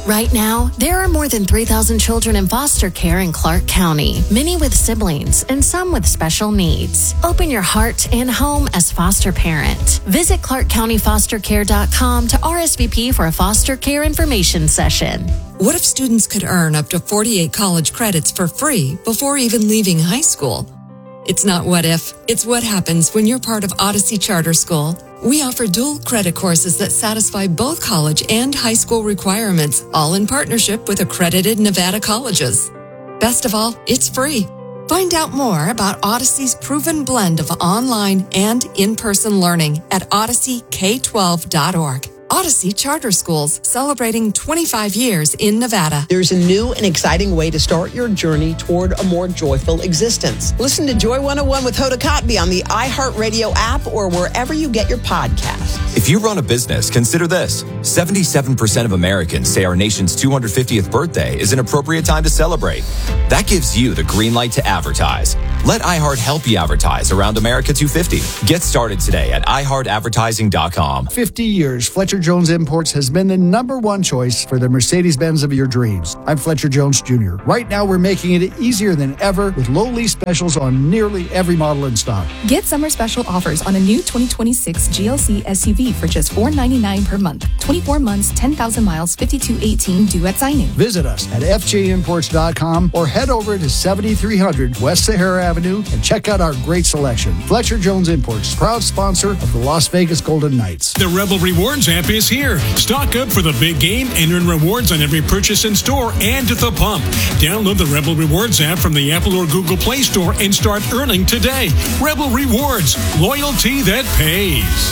Right now, there are more than 3,000 children in foster care in Clark County, many with siblings and some with special needs. Open your heart and home as foster parent. Visit ClarkCountyFosterCare.com to RSVP for a foster care information session. What if students could earn up to 48 college credits for free before even leaving high school? It's not what if, it's what happens when you're part of Odyssey Charter School. We offer dual credit courses that satisfy both college and high school requirements, all in partnership with accredited Nevada colleges. Best of all, it's free. Find out more about Odyssey's proven blend of online and in-person learning at odysseyk12.org. Odyssey Charter Schools, celebrating 25 years in Nevada. There's a new and exciting way to start your journey toward a more joyful existence. Listen to Joy 101 with Hoda Kotb on the iHeartRadio app or wherever you get your podcasts. If you run a business, consider this. 77% of Americans say our nation's 250th birthday is an appropriate time to celebrate. That gives you the green light to advertise. Let iHeart help you advertise around America 250. Get started today at iHeartAdvertising.com. 50 years, Fletcher Jones Imports has been the number one choice for the Mercedes-Benz of your dreams. I'm Fletcher Jones Jr. Right now, we're making it easier than ever with low lease specials on nearly every model in stock. Get summer special offers on a new 2026 GLC SUV for just $499 per month. 24 months, 10,000 miles, 5218 due at signing. Visit us at fjimports.com or head over to 7300 West Sahara Avenue and check out our great selection. Fletcher Jones Imports, proud sponsor of the Las Vegas Golden Knights. The Rebel Rewards app is here. Stock up for the big game and earn rewards on every purchase in store and at the pump. Download the Rebel Rewards app from the Apple or Google Play Store and start earning today. Rebel Rewards, loyalty that pays.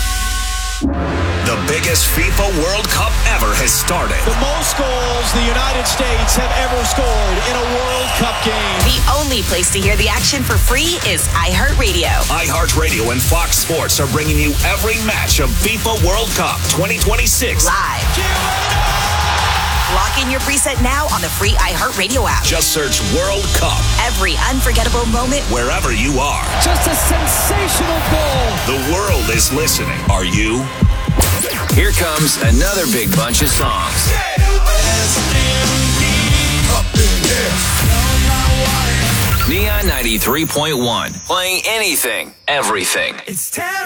The biggest FIFA World Cup ever has started. The most goals the United States have ever scored in a World Cup game. The only place to hear the action for free is iHeartRadio. iHeartRadio and Fox Sports are bringing you every match of FIFA World Cup 2026 live. Lock in your preset now on the free iHeartRadio app. Just search World Cup. Every unforgettable moment, wherever you are. Just a sensational goal. The world is listening. Are you? Here comes another big bunch of songs. Neon 93.1, playing anything, everything. It's terrible.